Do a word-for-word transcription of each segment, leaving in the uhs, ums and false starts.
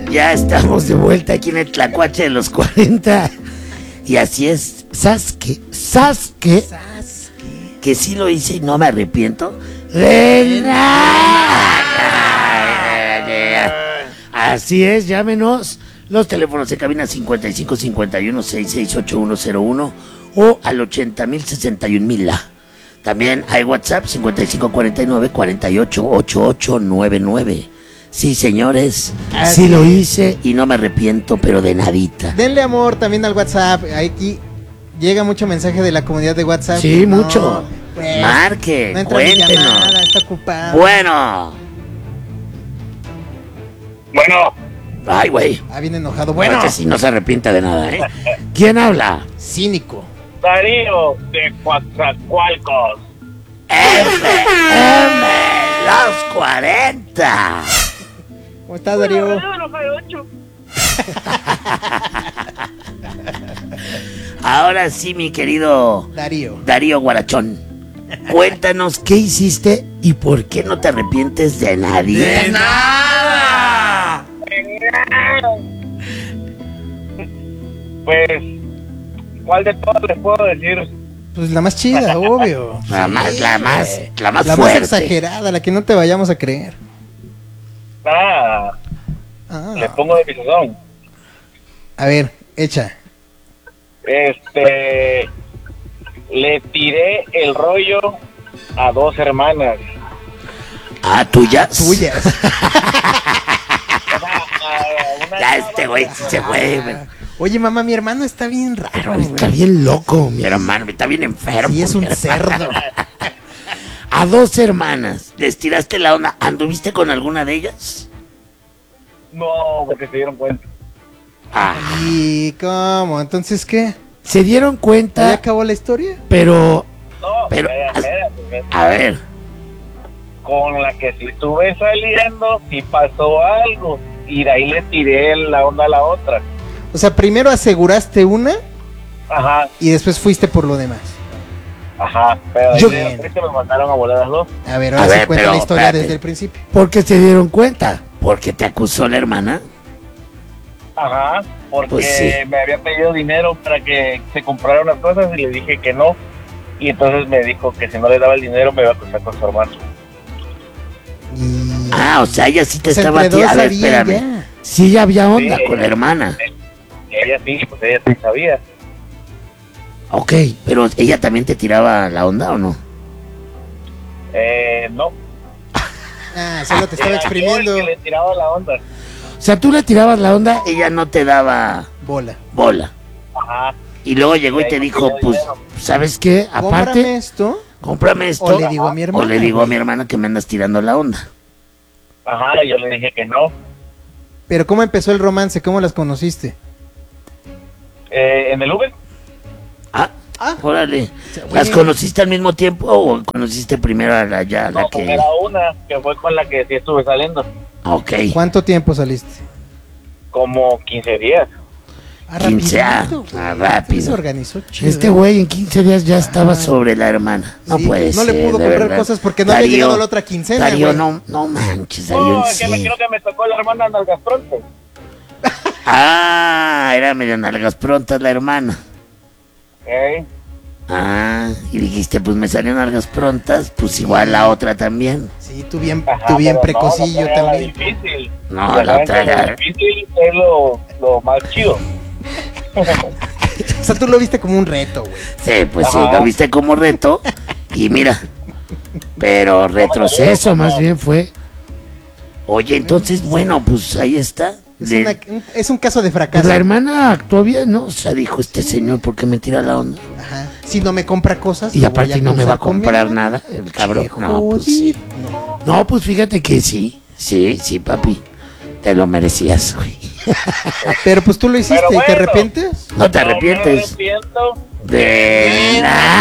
Ya estamos de vuelta aquí en el Tlacuache de los cuarenta. Y así es, Sasuke, Sasuke, Sasuke, que sí lo hice y no me arrepiento de nada. Así es, llámenos. Los teléfonos de cabina cincuenta y cinco cincuenta y uno sesenta y seis ochenta y uno cero uno o al ochenta mil sesenta y un mil. También hay WhatsApp cincuenta y cinco cuarenta y nueve cuarenta y ocho ochenta y ocho noventa y nueve. Sí, señores, así sí lo hice y no me arrepiento, pero de nadita. Denle amor también al WhatsApp. Aquí llega mucho mensaje de la comunidad de WhatsApp. Sí, no, mucho. Pues, marque, no cuéntenos. Llamada, está ocupado. Bueno. Bueno. Ay, güey. Ah, bien enojado. Bueno. Porque si no se arrepiente de nada, ¿eh? ¿Quién habla? Cínico. Darío de Coatzacoalcos. ¡M! ¡M! ¡Los cuarenta! ¿Cómo estás, Darío? Ahora sí, mi querido Darío. Darío Guarachón. Cuéntanos qué hiciste y por qué no te arrepientes de nadie. ¡De nada! ¡De nada! Pues, ¿cuál de todas les puedo decir? Pues la más chida, obvio. La sí, más, la más, la más la fuerte. más exagerada, la que no te vayamos a creer. Ah, ah. Le pongo de mi sazón. A ver, echa. Este, le tiré el rollo a dos hermanas. ¿Ah, tuyas? Tuyas. Ya este güey se fue, güey. Oye, mamá, mi hermano está bien raro. Está güey. bien loco, mi hermano. Está bien enfermo. Sí, es un cerdo. A dos hermanas, ¿les tiraste la onda? ¿Anduviste con alguna de ellas? No, porque se dieron cuenta. Ah. ¿Y cómo? ¿Entonces qué? ¿Se dieron cuenta? ¿Ya acabó la historia? Pero... No, pero espérate, espérate. A ver. Con la que si estuve saliendo, si pasó algo. Y de ahí le tiré la onda a la otra. O sea, primero aseguraste una. Ajá. Y después fuiste por lo demás. Ajá, pero Yo... de repente me mandaron a volar las dos. A ver, ahora a sí ver, cuenta pero, la historia espérate. Desde el principio. ¿Por qué se dieron cuenta? ¿Porque te acusó la hermana? Ajá, porque pues sí. me había pedido dinero para que se comprara unas cosas y le dije que no. Y entonces me dijo que si no le daba el dinero me iba a acusar con su hermano. Y... Ah, o sea, ella sí te pues estaba tirando. A ver, espérame. Ya. Sí, ya había onda sí, con la hermana. Ella sí, pues ella sí sabía. Ok, pero ¿ella también te tiraba la onda o no? Eh, no. Ah, solo te estaba Era exprimiendo. Yo el que le tiraba la onda. O sea, tú le tirabas la onda, ella no te daba... Bola. Bola. Ajá. Y luego llegó y, y te dijo, pues, dinero. ¿Sabes qué? Aparte... Cómprame esto. Cómprame esto. O le digo a mi hermana. O le digo a mi hermana que me andas tirando la onda. Ajá, yo le dije que no. Pero ¿cómo empezó el romance? ¿Cómo las conociste? Eh, ¿En el Uber? Ah, ah. Órale. ¿Las conociste al mismo tiempo o conociste primero a la ya no, la que...? Era una, que fue con la que sí estuve saliendo. Ok. ¿Cuánto tiempo saliste? Como quince días. Ah, quince, ah, ah, rápido. Se organizó chido. Este güey en quince días ya estaba ah, sobre la hermana. No sí, puede no ser. No le pudo comprar verdad. Cosas porque no Darío, había llegado la otra quincena. Darío, no, no manches, Darío. No, es que me creo que me tocó la hermana nalgas prontas. Ah, era medio nalgas prontas la hermana. ¿Eh? Ah, y dijiste, pues me salieron nalgas prontas, pues igual la otra también. Sí, tú bien, Ajá, tú bien precocillo no, también. Difícil. No, la otra era... Lo difícil es lo, lo más chido. O sea, tú lo viste como un reto, güey. Sí, pues Ajá. sí, lo viste como reto. Y mira, pero retroceso más bien fue. Oye, entonces, bueno, pues ahí está. Es, de, una, un, es un caso de fracaso. Pues la hermana actuó bien, ¿no? O sea, dijo este señor, ¿por qué me tira la onda? Ajá. Si no me compra cosas. Y aparte no me va a comprar nada, el cabrón. No, pues sí. No. no, pues fíjate que sí. Sí, sí, papi. Te lo merecías, güey. Pero pues tú lo hiciste bueno, y te arrepientes. No te arrepientes. No me arrepiento. De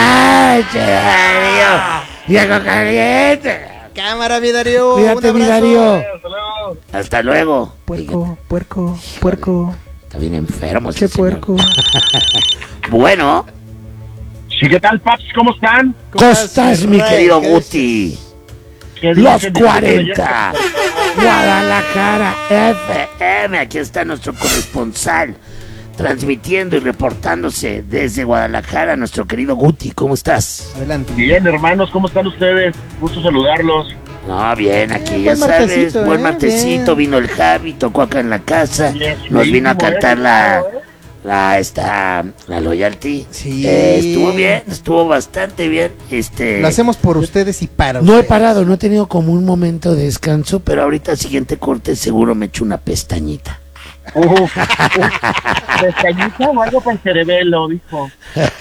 nada, viejo caliente. Cámara, mi Darío. Cuídate, mi Darío. Hasta luego. Puerco, puerco, puerco. Está bien enfermo. Qué puerco. Bueno. Sí, ¿qué tal, paps? ¿Cómo están? ¿Cómo estás, mi querido Guti? Los cuarenta. Guadalajara F M. Aquí está nuestro corresponsal, transmitiendo y reportándose desde Guadalajara, nuestro querido Guti. ¿Cómo estás? Adelante. Bien, hermanos, ¿cómo están ustedes? Gusto saludarlos. No, bien, aquí Eh, ya buen sabes, martesito, buen eh, martesito, bien. vino el Javi, tocó acá en la casa, Bien, nos sí, vino a mismo, cantar eh, la, eh. la, esta, la Loyalty. Sí. Eh, estuvo bien, estuvo bastante bien, este... Lo hacemos por ustedes y para No he ustedes. parado, no he tenido como un momento de descanso, pero ahorita al siguiente corte seguro me echo una pestañita. Uf, uf. ¿Pestañita o algo para el cerebelo, dijo?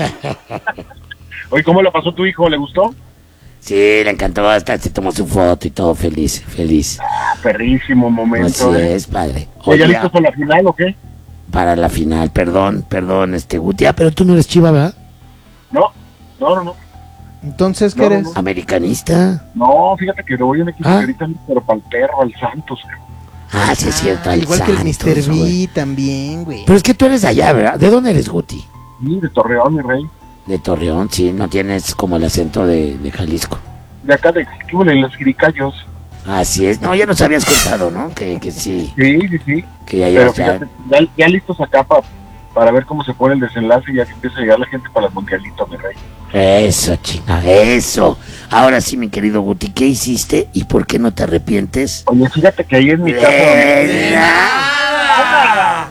Oye, ¿cómo lo pasó tu hijo? ¿Le gustó? Sí, le encantó, hasta se tomó su foto y todo feliz, feliz. Ah, perrísimo Así momento. ¿eh? es, padre. Oye, ¿ya Oye, listos para la final o qué? para la final, perdón, perdón, este Guti, ah, pero tú no eres Chiva, ¿verdad? No, no, no, no. Entonces, ¿qué No, no, eres? no. Americanista. No, fíjate que le voy a un equipo ¿Ah? que ahorita, pero para el perro, al Santos. Ah, sí es cierto, Ah, al igual que el Santos, mister güey. B también, güey. Pero es que tú eres de allá, ¿verdad? ¿De dónde eres, Guti? Sí, de Torreón, mi rey. De Torreón, sí, no tienes como el acento de, de Jalisco. De acá de ¿qué hubo de los Giricayos? Así es, no, ya nos habías contado, ¿no? Que, que sí, Sí, sí, sí. que ya Pero llevas ya... fíjate, ya, ya listos acá pa- para ver cómo se pone el desenlace y ya que empieza a llegar la gente para el mundialito, mi rey. Eso, chinga, eso. Ahora sí, mi querido Guti, ¿qué hiciste y por qué no te arrepientes? Oye, fíjate que ahí en mi casa... De nada.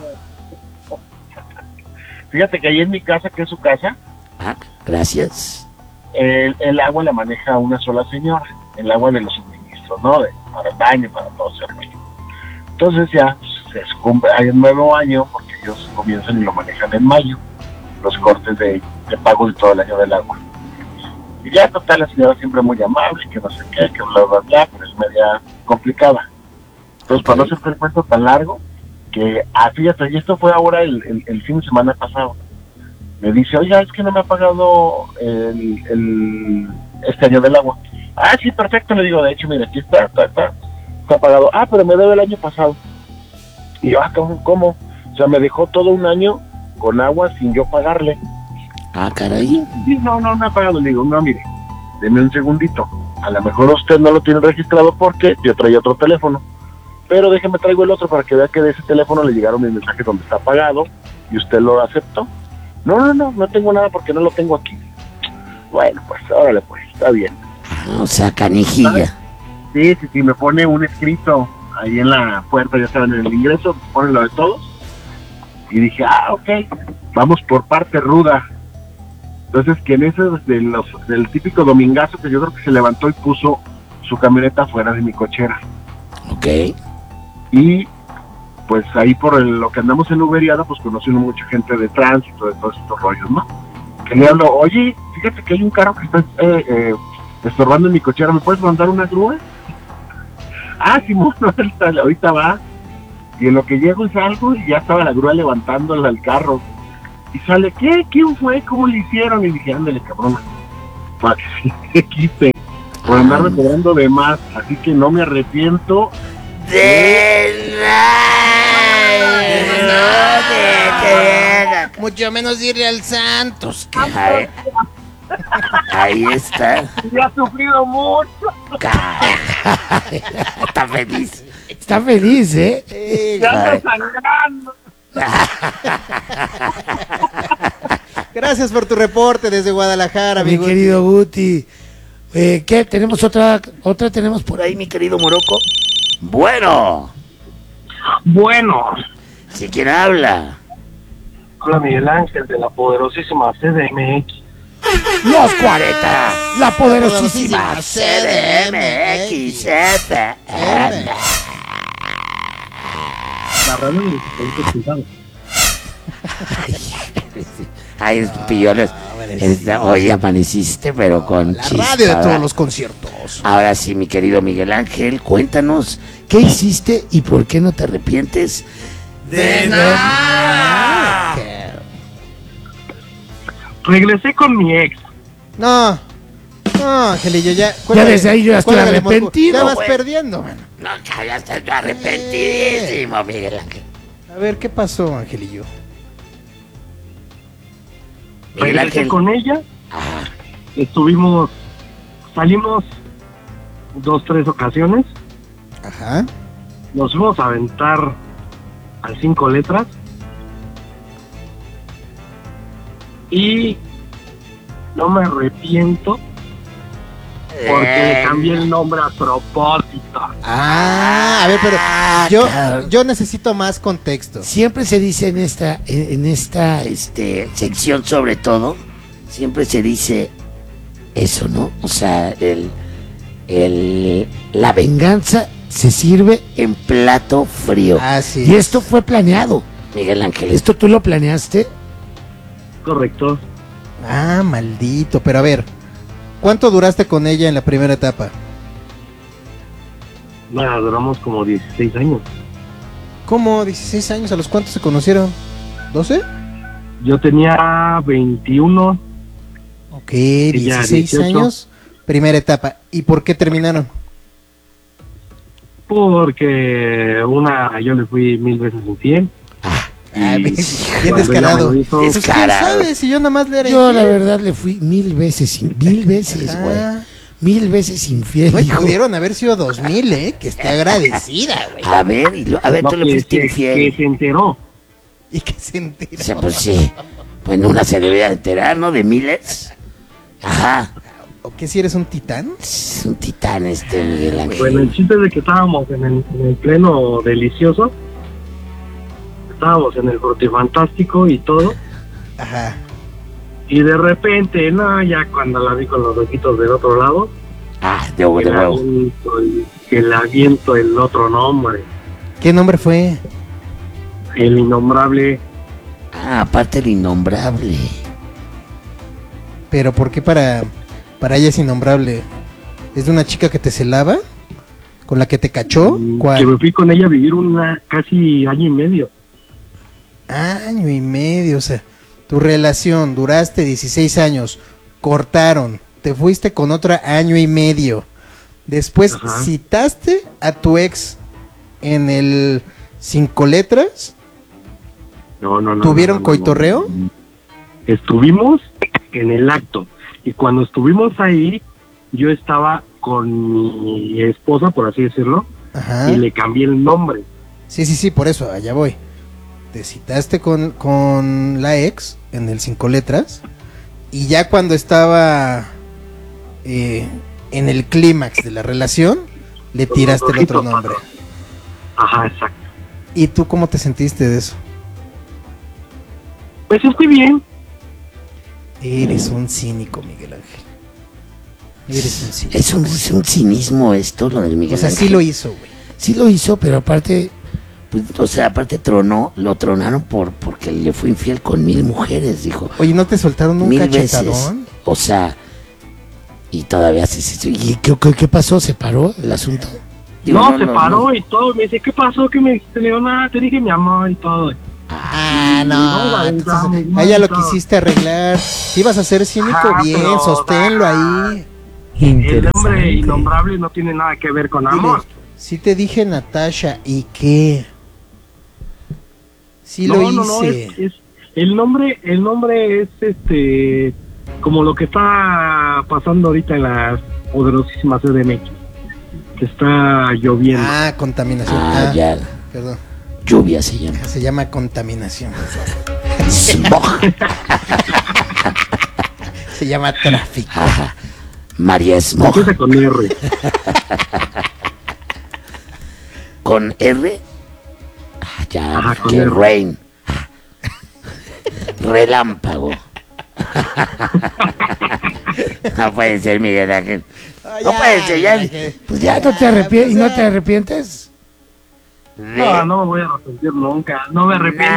Fíjate que ahí en mi casa, que es su casa, Ah, gracias. el, el agua la maneja una sola señora, el agua de los suministros, ¿no? De, para el baño, para todo ese rollo. Entonces ya pues, se cumple, hay un nuevo año, porque ellos comienzan y lo manejan en mayo, los cortes de, de pago de todo el año del agua. Y ya total, la señora siempre muy amable, que no sé qué, que bla, bla, bla, pero es media complicada. Entonces, Ok. para no hacer el cuento tan largo, que, ah, fíjate, y esto fue ahora el, el, el fin de semana pasado, me dice, oiga, es que no me ha pagado el, el, este año del agua. Ah, sí, perfecto, le digo, de hecho, mira, aquí está, está, está, está pagado. Ah, pero me debe el año pasado. Y yo, ah, ¿cómo? ¿cómo? O sea, me dejó todo un año con agua sin yo pagarle. Ah, caray. Sí, no, no me ha pagado. Le digo, no, mire, deme un segundito. A lo mejor usted no lo tiene registrado porque yo traía otro teléfono. Pero déjeme traigo el otro para que vea que de ese teléfono le llegaron mis mensajes donde está pagado y usted lo aceptó. No, no, no, no tengo nada porque no lo tengo aquí. Bueno, pues, órale, pues, está bien. Ah, o sea, canijilla. Sí, sí, sí, me pone un escrito ahí en la puerta, ya saben, en el ingreso, pone lo de todos. Y dije, ah, ok, vamos por parte ruda. Entonces, que en ese de los, del típico domingazo que yo creo que se levantó y puso su camioneta fuera de mi cochera. Ok. Y pues ahí por el- lo que andamos en Uberiada, pues conociendo mucha gente de tránsito, de todos estos rollos, ¿no? Que le hablo, oye, fíjate que hay un carro que está eh, eh, estorbando en mi cochera, ¿me puedes mandar una grúa? Ah, Simón, ahorita, ahorita va. Y en lo que llego y salgo, y ya estaba la grúa levantándola al carro. Y sale, ¿qué? ¿Quién fue? ¿Cómo le hicieron? Y dije, ándale, cabrón, para que sí te quite, por andarme cobrando de más. Así que no me arrepiento. De nada. De nada. Mucho menos irle al Santos. que- Ahí, ahí está. Ya ha sufrido mucho. Caray. Está feliz. Está feliz, ¿eh? Eh, Ya Ay. ando sangrando. Gracias por tu reporte desde Guadalajara, Mi amigo. querido Guti. Eh, ¿Qué? ¿Tenemos otra? ¿Otra tenemos por ahí, mi querido Morocco? Bueno, Bueno, si quien habla. hola Miguel Ángel de la poderosísima C D M X. Los cuarenta, la poderosísima C D M X F M. La radio de los cuidados. Ay, es pillones. Esta- Hoy amaneciste, pero con La chispa, radio de ¿verdad? todos los conciertos. Ahora sí, mi querido Miguel Ángel, cuéntanos, ¿qué hiciste y por qué no te arrepientes? De nada. Regresé con mi ex. No, no, Angelillo, ya. Ya desde ahí yo ya estoy cuélgale, Mosco. arrepentido, Ya vas güey. perdiendo, mano. No, ya estoy arrepentidísimo, Miguel Ángel. A ver, ¿qué pasó, Angelillo? Miguel Regresé Ángel. con ella. Ah, Estuvimos, salimos dos, tres ocasiones. Ajá. nos fuimos a aventar al cinco letras y no me arrepiento porque le cambié el nombre a propósito. Ah, a ver, pero yo, yo necesito más contexto. Siempre se dice en esta, en, en esta este, sección sobre todo, siempre se dice eso, ¿no? O sea, el, el, la venganza se sirve en plato frío. Así y es. esto fue planeado, Miguel Ángel. ¿Esto tú lo planeaste? Correcto. Ah, maldito. Pero a ver, ¿cuánto duraste con ella en la primera etapa? Bueno, duramos como dieciséis años. ¿Cómo? ¿dieciséis años? ¿A los cuántos se conocieron? ¿doce? Yo tenía veintiuno. Ok, dieciséis dieciocho. años, primera etapa. ¿Y por qué terminaron? Porque una, yo le fui mil veces infiel. Ah, Ah, Y bien, bien cuando descarado. ella me lo hizo, Pues, ¿quién Descarado. sabe si yo nada más le era yo la infiel? verdad le fui mil veces, in- mil veces, güey. Ah. Mil veces infiel, Güey, hijo. pudieron haber sido dos mil, ¿eh? Que esté agradecida, güey. A ver, y lo- a ver, no, tú le que, fuiste que- infiel. que se enteró. Y que se enteró. O sea, pues sí. Pues una se debería enterar, ¿no? De miles. Ajá. ¿O qué si eres un titán? Es un titán este Miguel Ángel. Bueno, el chiste es de que estábamos en el, en el pleno delicioso. Estábamos en el frutifantástico y todo. Ajá. Y de repente, no, ya cuando la vi con los ojitos del otro lado, Ah, de huevo, que de le huevo. aviento el, que le aviento el otro nombre, ¿Qué nombre fue? el innombrable. Ah, aparte el innombrable. Pero ¿por qué para, para ella es innombrable? ¿Es de una chica que te celaba? ¿Con la que te cachó? mm, ¿Cuál? Que me fui con ella a vivir una casi año y medio. Año y medio, o sea, tu relación, duraste dieciséis años, cortaron, te fuiste con otra año y medio. Después Ajá. citaste a tu ex en el cinco letras. No, no, no. ¿Tuvieron no, no, coitorreo? no. Estuvimos en el acto. Y cuando estuvimos ahí, yo estaba con mi esposa, por así decirlo, Ajá. y le cambié el nombre. Sí, sí, sí, por eso, allá voy. Te citaste con, con la ex en el cinco letras. Y ya cuando estaba eh, en el clímax de la relación, le Con tiraste los el otro ojitos, nombre. Ajá, exacto. ¿Y tú cómo te sentiste de eso? Pues estoy bien. Eres un cínico, Miguel Ángel. Eres un cínico. Es un, es un cinismo esto, lo del Miguel O sea, Ángel. sí lo hizo, güey. Sí lo hizo, pero aparte, pues, o sea, aparte tronó, lo tronaron por porque le fue infiel con mil mujeres, dijo. Oye, ¿no te soltaron un Mil veces. cachetadón? O sea, y todavía se... se- ¿Y qué, qué, qué pasó? ¿Se paró el asunto? Digo, no, se paró y todo. Me dice, ¿qué pasó? ¿Qué me dijiste? Le digo, nada, te dije mi amor y todo. Ah, no, no. la entonces, verdad, no, a ella lo no. quisiste arreglar. Si ibas a ser cínico, Ajá, bien, pero, sosténlo ah, ahí. El nombre innombrable no tiene nada que ver con Dile, amor. sí te dije Natasha, ¿y qué? Sí no, lo no, no, hice. es, es- el nombre, el nombre es este como lo que está pasando ahorita en la poderosísima C D M X, que está lloviendo. Ah, contaminación. Ah, Ah, ya. perdón. Lluvia se llama. Se llama contaminación. Smog. Se llama tráfico. Ajá. María Smog. Empieza con R. ¿Con R? Ah, ya, Ajá, con que R. rain. Relámpago. No puede ser, Miguel Ángel. No puede ser, ya. Pues ya no te arrepientes. ¿Y no te arrepientes? No, no me voy a arrepentir nunca. No me arrepiento.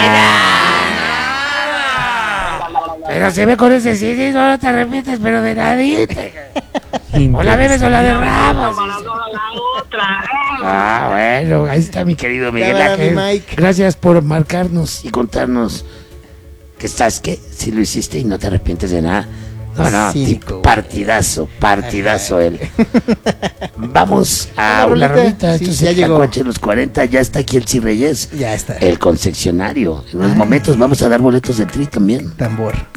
Pero se ve con ese sí, sí, no te arrepientes, pero de nadie. O la bebes o la derramas. Para toda la otra. Ah, bueno, ahí está mi querido Miguel Cámara, Ángel. mi Mike. Gracias por marcarnos y contarnos que estás, que si lo hiciste y no te arrepientes de nada. No, no, Cínico, tipo, güey. partidazo, partidazo él. Vamos a Una una rolita. rolita. Sí, Esto es ya el llegó. Tlacuache de los cuarenta, ya está aquí el Chi Reyes, Ya está. el concesionario. En unos momentos vamos a dar boletos de tri también. Tambor.